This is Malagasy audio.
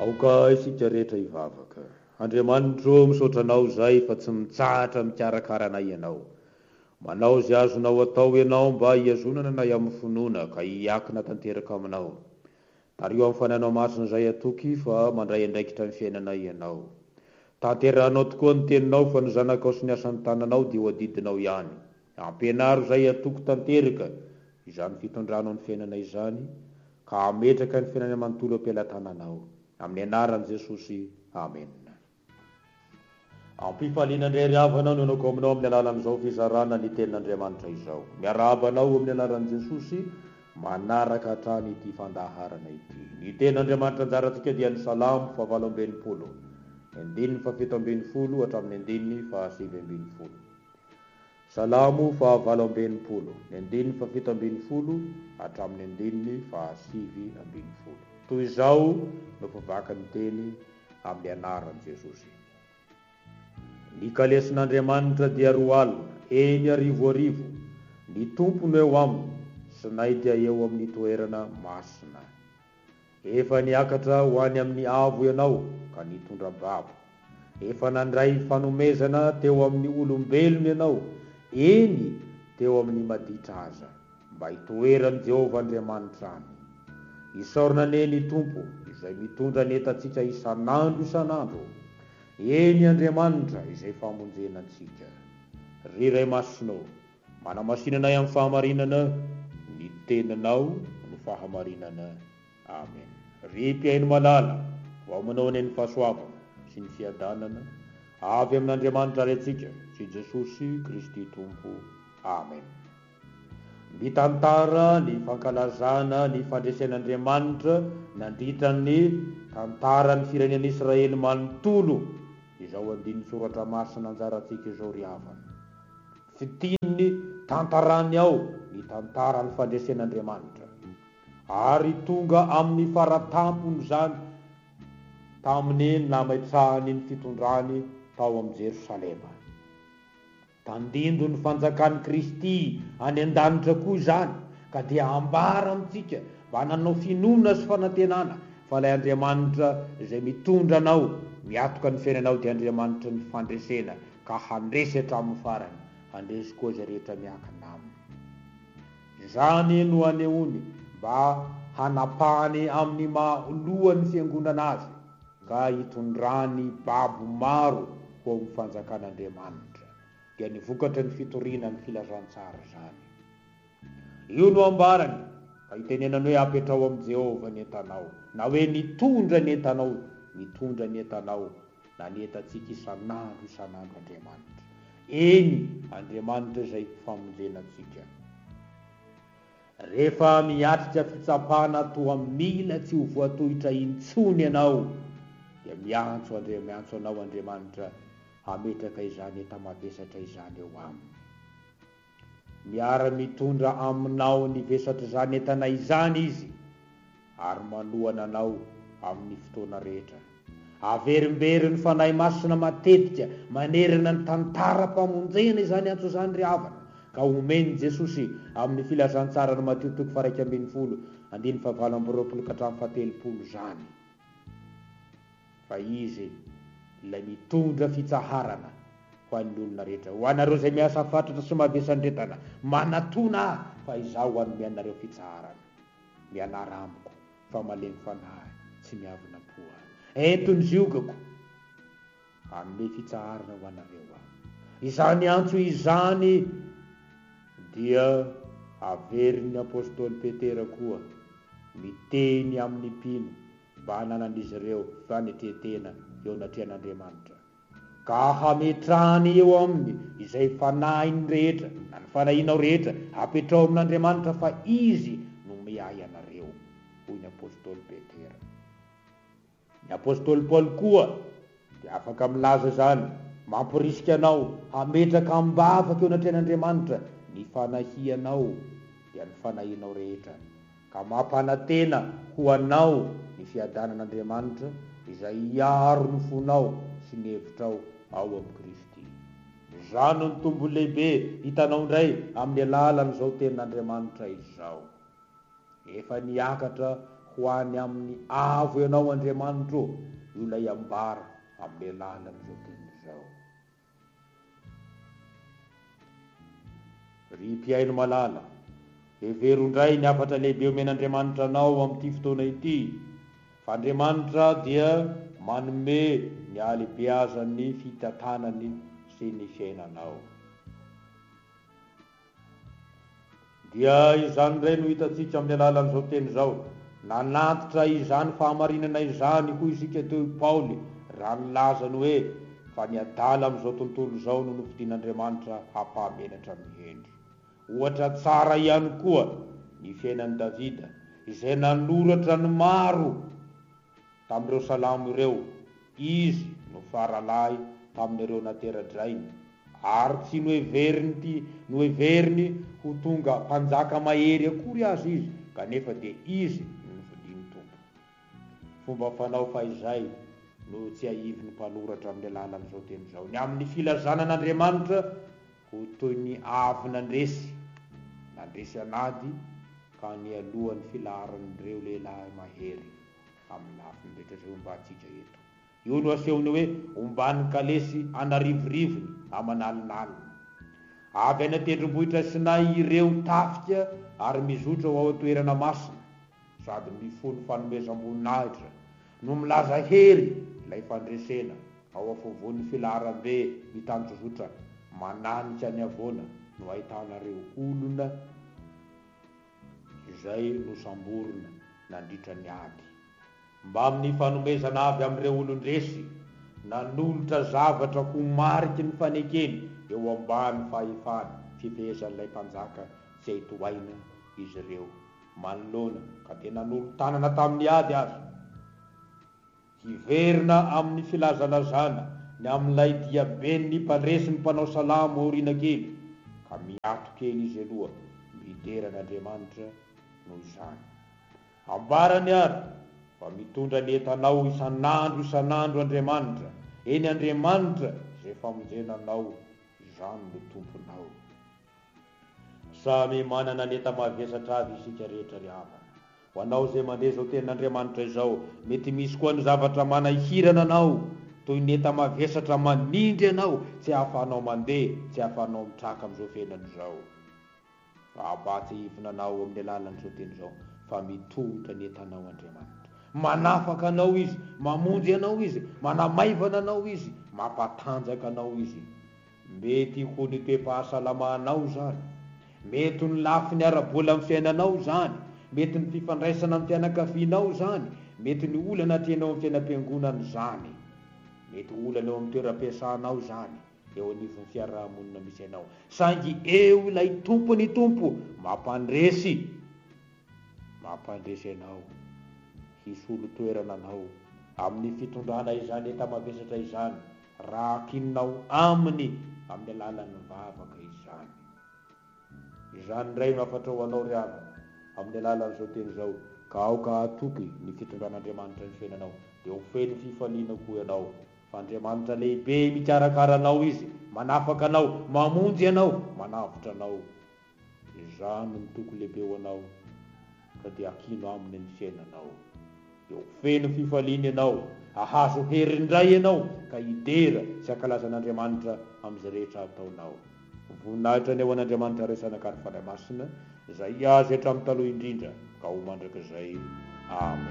Aoka isika rehetra hivavaka. Andriamanitro misaotranao zay fa tsy mitsahatra mikarakara ianao. Manao izay azonao atao ianao mba hiazonana na amin'ny finoana ka hiakina tanteraka aminao. Tario amin'ny fananao masina izay atoky fa mandray andraikitra ny fiainana ianao. Tanterahanao tokoa ny teninao fa ny zanakao sy ny asan'ny tananao dia ho adidinao ihany. Ampianaro izay atoky tanteraka izany fitondranao ny fiainana izany ka ametraka ny fiainana manontolo am-pelatananao. Amin'ny anaran'i Jesosy, amen. Ampifaliana indray riavanao no anako aminao amin'ny alalan'izao fizarana ny tenin'Andriamanitra izao. Miarabanao amin'ny alalan'i Jesosy manaraka hatrany ity fandaharana ity. Ny tenin'Andriamanitra anjarantsika dia ny Salamo 8:20, andininy 7:20 hatramin'ny andininy 7:20. Salamo 8:20, andininy 7:20 hatramin'ny andininy 7:20. Toy izao no favakan'ny teny amin'ny anaran'i Jesosy. Ny kalesin'Andriamanitra dia roa alina, eny arivoarivo, ny tompony eo aminy, sy nay dia eo amin'ny toerana masina. Efa niakatra ho any amin'ny avo ianao ka nitondra babo. Efa nandray fanomezana teo amin'ny olombelona ianao, eny teo amin'ny maditra aza, mba hitoeran'i Jehovah Andriamanitra any. Isaorana ane ny tompo izay mitondra ny entantsika isan'andro. Eny Andriamanitra izay famonjena antsika. Ry Ray Masinao, manamasinanay amin'ny fahamarinana, ny teninao no fahamarinana. Amen. Ry mpiaino malala, ho aminao ane ny fahasoavana sy ny fiadanana, avy amin'Andriamanitra ry antsika, sy Jesosy Kristy Tompo. Amen. Mitantara ny fankalazana ny fandresen'Andriamanitra nandritra ny tantaran'ny firenen'Israely manontolo, izao andin'ny soratra masina anjarantsika izao ry havana. Fitiny tantarany ao ny tantaran'ny fandresen'Andriamanitra, ary tonga amin'ny faratampony zany tamin'ny nametrahany ny fitondrany tao amin'ny Jerosalema. Tandindo ny fanjakan'i Kristy any an-danitra koa izany, ka dia ambara amintsika mba nanao finoana sy fanantenana fa ilay Andriamanitra izay mitondra anao miatoka ny fiainanao dia Andriamanitra ny fandresena ka handresy hatramin'ny farany, handresy koa izay rehetra miankina aminy. Izany no anehoany mba hanapahany amin'ny mahalohany fiangonana azy ka hitondrany babo maro ho amin'ny fanjakan'Andriamanitra. Dia nivokatra ny fitoriana ny filazantsara zany. Io no ambarany ka hitenenany hoe apetrao amin'ny Jehovah ny entanao, na hoe nitondra ny entanao na ny entantsika isan'andro Andriamanitra. Eny Andriamanitra izay famonjenantsika. Rehefa miatrika fitsapana toa mila tsy ho voatohitra intsony ianao, dia miantso anao Andriamanitra hametraka izany entamavesatra izany eo aminy. Miara mitondra aminao ny vesatra izany entana izany izy, ary manohana anao amin'ny fotoana rehetra. Averimbery ny fanahy masina matetika manerana ny tantara-pamonjena izany antso izany ry havana, ka omeny Jesosy amin'ny filazantsara ny Mateo 1:20, andininy 8:20 ka hatramin'ny 7:30 zany. Fa izy ilay mitondra fitsaharana ho an'ny olona rehetra. Ho anareo izay miasa fatratra sy mavesandretana, manatona fa izaho ho an'ny mianareo fitsaharana. Mianara amiko fa malemy fanahy tsy miavona poa. Ento ny ziogako amin'ny fitsaharana ho anareo. Izany antso izany dia averin'ny apôstôly Petera koa miteny amin'ny mpino mba hananan'izy ireo fanetetena eo anatrehan'Andriamanitra, ka hametrahany eo aminy izay fanahiny rehetra na ny fanahinao rehetra apetrao amin'Andriamanitra fa izy no miay anareo, hoy ny apôstôly Petera. Ny apôstôly Paoly koa dia afaka milaza zany, mampirisika anao hametraka ambavaka eo anatrehan'Andriamanitra ny fanahianao dia ny fanahinao rehetra, ka mampanantena ho anao ny fiadanan'Andriamanitra izay hiaro ny fonao sy ny hevitrao ao amin'ny Kristy. Zano ny tombo lehibe hitanao indray amin'ny alalan'izao tenin'Andriamanitra izao. Efa niakatra ho any amin'ny avo ianao Andriamanitro, io lay ambara amin'ny alalan'izao teny izao. Ry mpiaino malala, heverondray ny afatra lehibe omen'Andriamanitra anao amin'ity fotoana ity. Fa Andriamanitra dia manome ny alehibeazany fitantanany sy ny fiainanao. Dia izany indray no hitantsika amin'ny alalan'izao teny izao. Nanatitra izany fahamarinana izany hoy isika teo Paoly, raha nilazany hoe fa ny adala amin'izao tontolo izao no novidian'Andriamanitra hampahamenatra amin'ny hendry. Ohatra tsara ihany koa ny fiainan'i Davida, izay nanoratra ny maro tamin'ireo salamo ireo. Izy no faralahy tamin'ireo natera-drainy, ary tsy noheveriny ho tonga mpanjaka mahery akory azy izy, kanefa dia izy no novidian'ny tompo. Fomba fanao fa izay no tsy aivy ny mpanoratra amin'ny alalan'izao teny izao. Ny amin'ny filazanan'Andriamanitra ho toy ny avy nandresy anady ka ny alohan'ny filaharan'ireo lehilahy mahery amin'ny lafiny rehetra izay ombantsika eto. Io no asehony hoe omban'ny kalesy anarivorivony amanalinalina. Avy any an-tendrombohitra Sinay ireo tafika ary mizotra ho ao toerana masina, sady mifono fanomezam-boninahitra no milaza hery ilay fandresena ao afovoan'ny filaharam-be mitanjozotra mananika ny avoana no ahitanareo olona izay nosamborona nandritra ny ady. Mba amin'ny fanomezana avy amin'ireo olon-dresy, nanolotra zavatra ho mariky ny fanekeny eo ambany fahefany fifehezan'ilay mpanjaka izay toaina izy ireo manoloana, ka dia nanolo tanana tamin'ny ady azy. Hiverina amin'ny filazalazana ny amin'ilay diaben'ny mpandresy ny mpanao salamo aoriana kely, ka miato kely izy aloha mideran'Andriamanitra noho izany. Ambarany ary fa mitondra ny entanao isan'andro Andriamanitra. Eny Andriamanitra izay famonjenanao, izany no tomponao. Samy manana ny enta-mavesatra avy isika rehetra ry havana. Ho anao izay mandeha izao tenin'Andriamanitra izao, mety misy koa ny zavatra manahirana anao, toy ny enta-mavesatra manindry anao, tsy ahafahanao mandeha, tsy ahafahanao mitraka amin'izao fiainana izao. Fa abatsy hivina anao amin'ny alalan'izao teny izao, fa mitondra ny entanao Andriamanitra. Manafaka anao izy, mamonjy anao izy, manamaivana anao izy, mampatanjaka anao izy. Mety ho ny toe-pahasalamanao zany, mety ny lafiny ara-bola amin'ny fiainanao zany, mety ny fifandraisana amin'ny fianakavianao zany, mety ny olana tianao amin'ny fiainam-piangonana zany, mety olana eo amin'ny toeram-piasanao zany, eo anivon'ny fiarahamonina misy anao. Saingy eo ilay tompony tompo mampandresy anao, hisolo toerana anao amin'ny fitondrana izany enta-mavesatra izany, raha kininao aminy amin'ny alalan'ny vavaka izany. Izany indray mafatra ho anao ry havana amin'ny alalan'izao teny izao, ka aoka atoky ny fitondran'Andriamanitra ny fiainanao, dia ho feno fifaliana koa ianao. Fa Andriamanitra lehibe mikarakara anao izy, manafaka anao, mamonjy anao, manavotra anao. Izany ny toko lehibe ho anao, ka dia akino aminy ny fiainanao. Dia ho feno fifaliana ianao, ahazo herindray ianao, ka hidera sy ankalazan'Andriamanitra amin'izay rehetra ataonao. Voninahitra ny eo an'Andriamanitra resanakary fanahy masina, izay azy hatramin'ny taloha indrindra, ka ho mandrakizay. Amen.